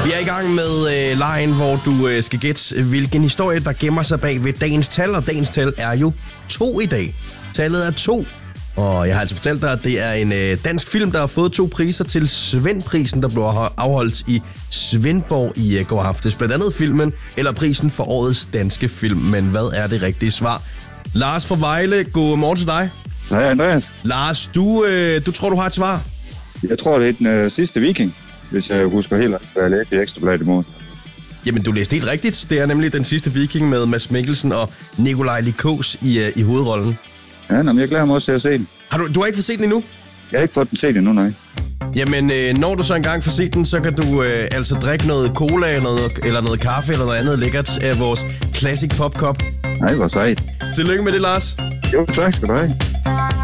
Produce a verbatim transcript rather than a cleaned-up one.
Vi er i gang med øh, lejen, hvor du øh, skal gætte, hvilken historie, der gemmer sig bag ved dagens tal. Og dagens tal er jo to i dag. Tallet er to. Og jeg har altså fortalt dig, at det er en øh, dansk film, der har fået to priser til Svendprisen, der blev afholdt i Svendborg i øh, går aftes. Blandt andet filmen eller prisen for årets danske film. Men hvad er det rigtige svar? Lars fra Vejle, god morgen til dig. Hej Andreas. Lars, du, øh, du tror, du har et svar? Jeg tror, det er den øh, sidste Viking, hvis jeg husker helt rigtigt, hvad jeg læste i Ekstrabladet i morgen. Jamen, du læste helt rigtigt. Det er nemlig den sidste Viking med Mads Mikkelsen og Nikolaj Likos i, øh, i hovedrollen. Ja, men jeg glæder mig også til at se den. Har du, du har ikke fået set den endnu? Jeg har ikke fået den set endnu, nej. Jamen, øh, når du så engang får set den, så kan du øh, altså drikke noget cola eller noget, eller noget kaffe eller noget andet lækkert af vores Classic Pop Cup. Nej, hvor sejt. Tillykke med det, Lars. Jo, tak skal du have.